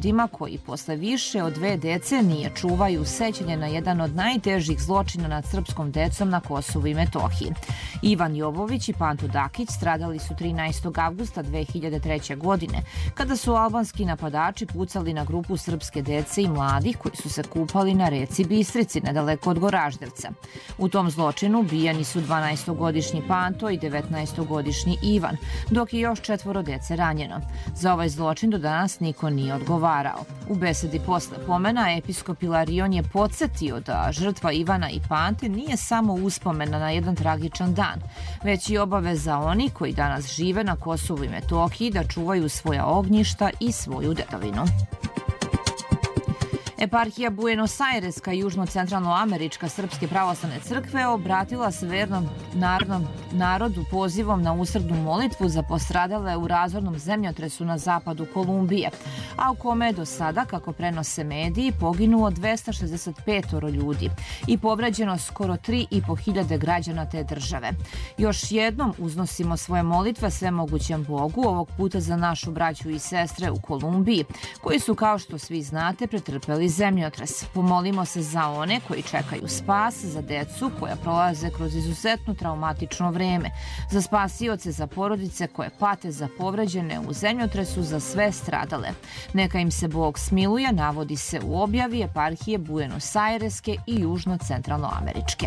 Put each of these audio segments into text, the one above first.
ljudima koji posle više od 2 decenije čuvaju sećanje na jedan od najtežih zločina nad srpskom decom na Kosovu i Metohiji. Ivan Jovović i Panto Dakić stradali su 13. avgusta 2003. godine, kada su albanski napadači pucali na grupu srpske dece i mladih koji su se kupali na reci Bistrici, nedaleko od Goraždevca. U tom zločinu ubijeni su 12-godišnji Panto i 19-godišnji Ivan, dok je još 4 dece ranjeno. Za ovaj zločin do danas niko nije odgovarao. U besedi posle pomena episkop Ilarion je podsjetio da žrtva Ivana i Pante nije samo uspomena na jedan tragičan dan, već i obaveza onih koji danas žive na Kosovu i Metohiji da čuvaju svoja ognjišta i svoju dedovinu. Eparhija Buenos Aireska i južno-centralnoamerička Srpske pravoslavne crkve obratila se vernom narodu pozivom na usrdnu molitvu za postradale u razornom zemljotresu na zapadu Kolumbije, a u kome je do sada, kako prenose mediji, poginulo 265 ljudi i povređeno skoro 3.500 građana te države. Još jednom uznosimo svoje molitve svemogućem Bogu, ovog puta za našu braću i sestre u Kolumbiji, koji su, kao što svi znate, pretrpeli zemljotres. Pomolimo se za one koji čekaju spas, za decu koja prolaze kroz izuzetno traumatično vreme, za spasioce, za porodice koje pate, za povređene u zemljotresu, za sve stradale. Neka im se Bog smiluje, navodi se u objavi Eparhije Buenos Aireske i južno-centralnoameričke.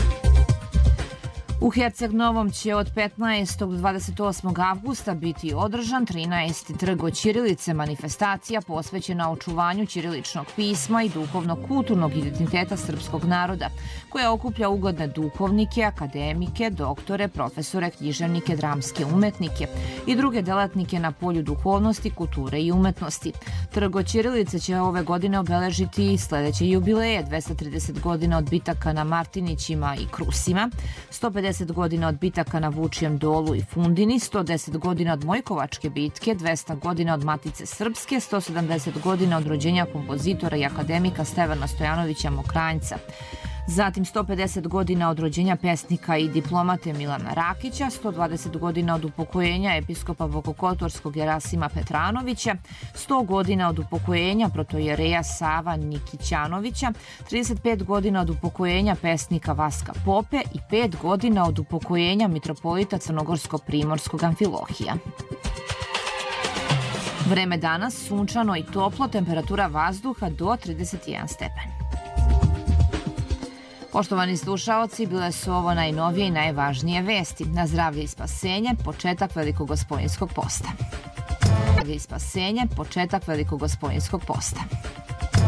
U Herceg Novom će od 15. do 28. avgusta biti održan 13. trg od ćirilice, manifestacija posvećena očuvanju ćiriličnog pisma i duhovno-kulturnog identiteta srpskog naroda, koja okuplja ugledne duhovnike, akademike, doktore, profesore, književnike, dramske umetnike i druge delatnike na polju duhovnosti, kulture i umetnosti. Trg od ćirilice će ove godine obeležiti sledeće jubileje: 230 godina od bitaka na Martinićima i Krusima, 150 godina od bitaka na Vučijem dolu i Fundini, 110 godina od Mojkovačke bitke, 200 godina od Matice Srpske, 170 godina od rođenja kompozitora i akademika Stevana Stojanovića Mokranjca. Zatim 150 godina od rođenja pesnika i diplomate Milana Rakića, 120 godina od upokojenja episkopa Bokokotorskog Jerasima Petranovića, 100 godina od upokojenja protojereja Sava Nikićanovića, 35 godina od upokojenja pesnika Vaska Pope i 5 godina od upokojenja mitropolita Crnogorsko-Primorskog Amfilohija. Vreme danas sunčano i toplo, temperatura vazduha do 31 stepen. Poštovani slušaoci, bile su ovo najnovije i najvažnije vesti. Na zdravlje i spasenje, početak Velikogospojinskog posta. Zdravlje i spasenje, početak Velikogospojinskog posta.